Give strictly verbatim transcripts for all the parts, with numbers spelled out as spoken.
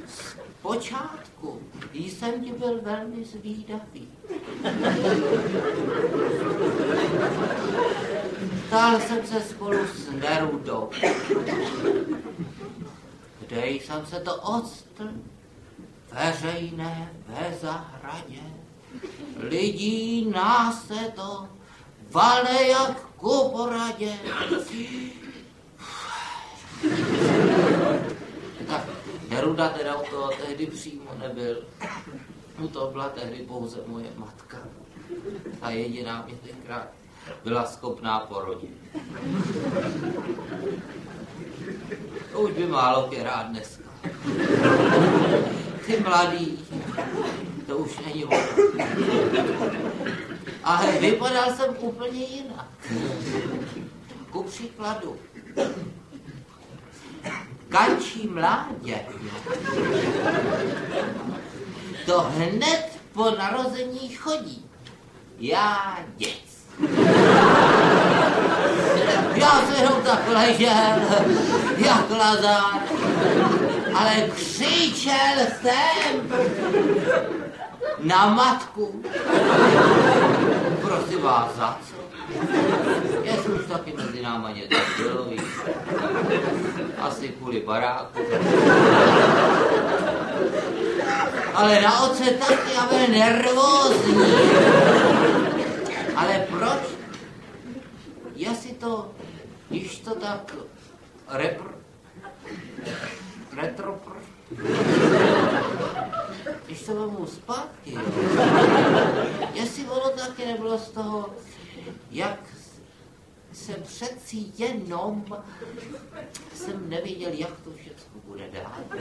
Zpočátku jsem ti byl velmi zvídavý. Ptal jsem se spolu s Nerudou. Kde jsem se to odstl? Veřejné ve zahradě. Lidí nás se to vale jak ku poradě. Tak Neruda teda u toho tehdy přímo nebyl. U toho byla tehdy pouze moje matka. Ta jediná mě tenkrát byla schopná porodit. To už by málo která dneska. Ty mladý, to už není ono. Ale vypadal jsem úplně jinak. Ku příkladu, kančí mládě, to hned po narození chodí. Já děc. Já se jenom tak ležel, jak lazár, ale křičel jsem na matku. Prosím vás, za co? Jestli už taky mezi náma něco bylo, víš. Asi kvůli baráku. Ale na oce taky, já byl nervózní. Ale proč? Jestli to, když to tak repr... retropr... Když to vemu zpátky, jo. Jestli ono taky nebylo z toho, jak se přeci jenom jsem nevěděl, jak to všechno bude dál.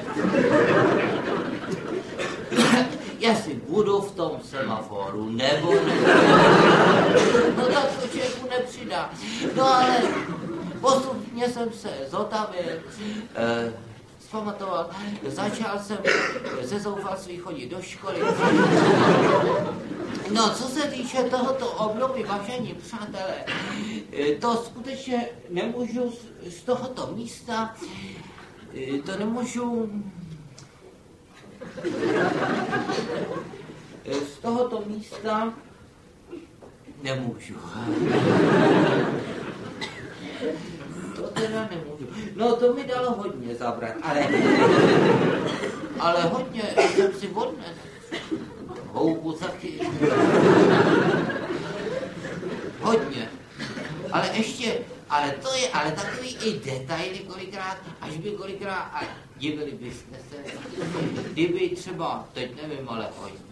Jestli budu v tom semaforu, nebo ne. No tak to člověku nepřidá. No ale postupně jsem se zotavil, eh, zpamatoval, začal jsem ze zoufalství chodit do školy. No, co se týče tohoto období, vážení přátelé, to skutečně nemůžu z, z tohoto místa, to nemůžu z tohoto místa nemůžu. To teda nemůžu. No, to mi dalo hodně zabrat, ale, ale hodně jsem si odnes. Houbu taky. Hodně. Ale ještě, ale to je, ale takový i detaily kolikrát, až by kolikrát, a divili byste se, kdyby třeba, teď nevím, ale hodně.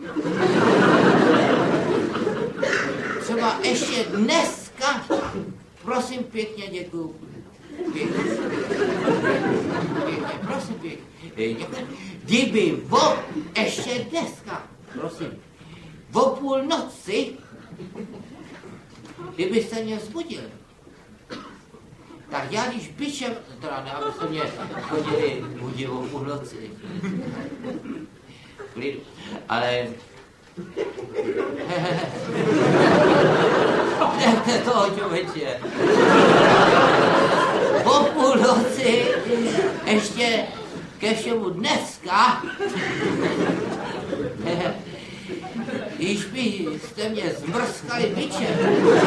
Třeba ještě dneska, prosím pěkně, děkuju. Pěkně, pěkně, prosím pěkně, děkuju. Kdyby vo, ještě dneska, prosím, o půl noci, kdybyste mě vzbudil, tak já když byčem, teda ne, abyste mě chodili budit o půl noci, klidu, ale nechte toho člověče, o půl noci, ještě ke všemu dneska, když byste mě zmrskali bičem.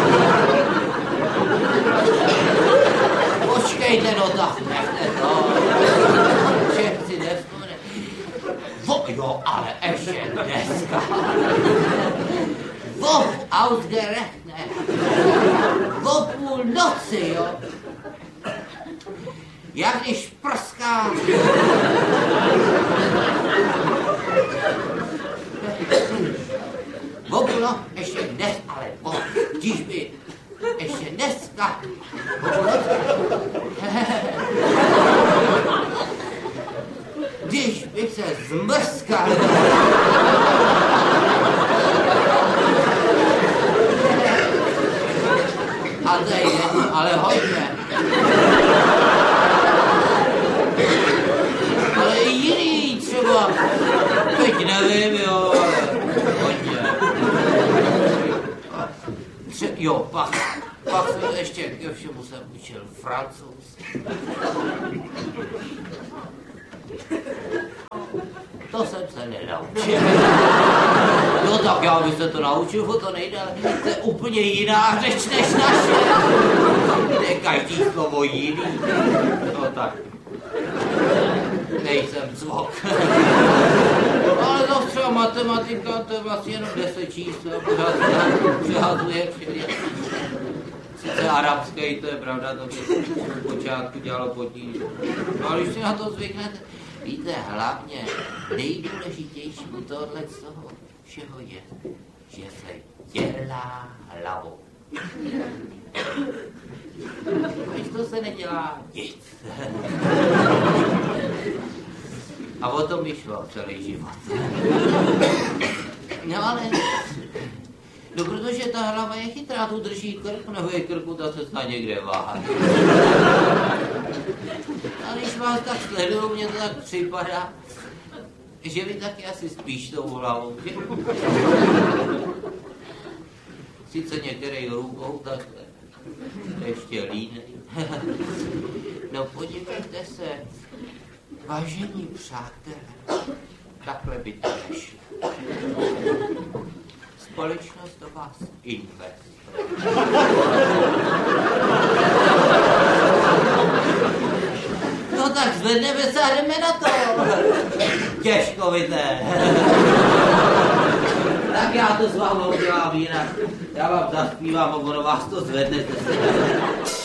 Počkejte, no tak, nechte to. Všech si nevzpomene. Vo, jo, ale ještě dneska. Vo, ausgerechnet. Vo půl noci, jo. Jak když prská. Vopilo, ještě dnes, ale po, když by ještě dneska. Když bych se zmrskal. A to je jedno, ale hodně. Ale i jiný třeba, teď nevím, jo, ale hodně. Tře- jo, pak, pak jsem ještě ke všemu jsem učil francouzsky. to jsem se nenaučil. No tak já bych se to naučil, to nejde, ale to je úplně jiná řeč než naše. To je každý slovo jiný. No tak. Nejsem cvok. Ale to třeba matematika, to je vlastně jenom deset čísel, pořád se přehazuje všude. Sice arabský, to je pravda, to by v počátku dělalo potíž. No ale když si na to zvyknete, víte, hlavně nejdůležitější u tohohle z toho všeho je, že se dělá hlavou. Když to se nedělá nic. A o tom mi šlo celý život. No ale, no protože ta hlava je chytrá, tu drží krk, nebo je krku, ta se snad někde váhat. A když vás tak sleduju, mně to tak připadá, že vy taky asi spíš tou hlavou, že? Sice některý rukou takhle, ještě línej. No podívejte se, vážení přátelé, takhle by to nešlo. Společnost do vás investuje. No tak zvedneme se a jdeme na to. Těžkovité. Tak já to s vámi udělám jinak. Já vám zaspívám, ono vás to zvednete.